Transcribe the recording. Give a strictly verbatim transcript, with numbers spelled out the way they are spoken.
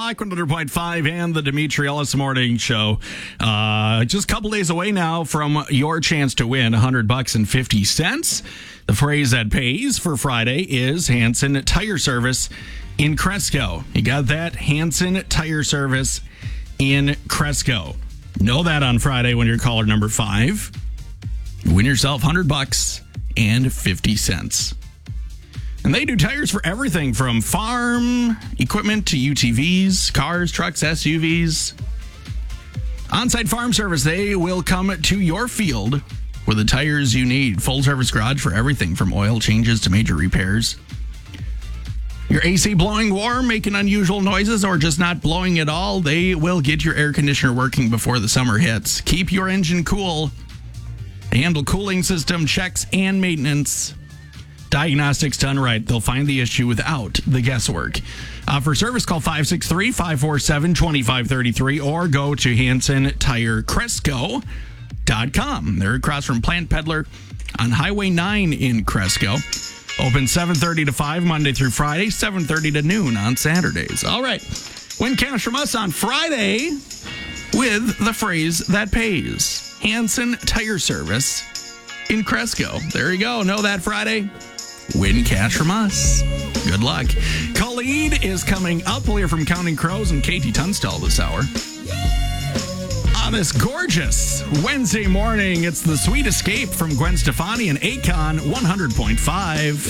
Rock one hundred point five and the Dimitri Ellis Morning Show. Uh, just a couple days away now from your chance to win one hundred bucks and fifty cents. The phrase that pays for Friday is Hanson Tire Service in Cresco. You got that? Hanson Tire Service in Cresco. Know that on Friday when you're caller number five. Win yourself one hundred bucks and fifty cents. And they do tires for everything from farm equipment to U T Vs, cars, trucks, S U Vs. On-site farm service, they will come to your field with the tires you need. Full service garage for everything from oil changes to major repairs. Your A C blowing warm, making unusual noises, or just not blowing at all, they will get your air conditioner working before the summer hits. Keep your engine cool. They handle cooling system checks and maintenance. Diagnostics done right. They'll find the issue without the guesswork. Uh, for service, call five six three, five four seven, two five three three or go to Hanson Tire Cresco dot com. They're across from Plant Peddler on Highway nine in Cresco. Open seven thirty to five Monday through Friday, seven thirty to noon on Saturdays. All right. Win cash from us on Friday with the phrase that pays. Hanson Tire Service in Cresco. There you go. Know that Friday? Win cash from us. Good luck. Khalid is coming up. We'll hear from Counting Crows and Katie Tunstall this hour. On this gorgeous Wednesday morning, it's the Sweet Escape from Gwen Stefani and Akon one hundred point five.